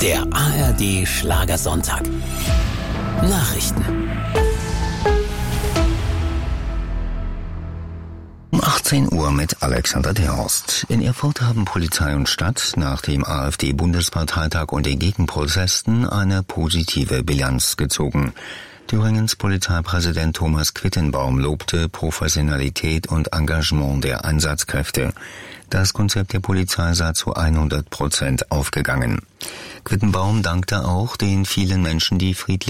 Der ARD Schlagersonntag. Nachrichten. Um 18 Uhr mit Alexander Terhorst. In Erfurt haben Polizei und Stadt nach dem AfD-Bundesparteitag und den Gegenprotesten eine positive Bilanz gezogen. Thüringens Polizeipräsident Thomas Quittenbaum lobte Professionalität und Engagement der Einsatzkräfte. Das Konzept der Polizei sei zu 100% aufgegangen. Quittenbaum dankte auch den vielen Menschen, die friedlich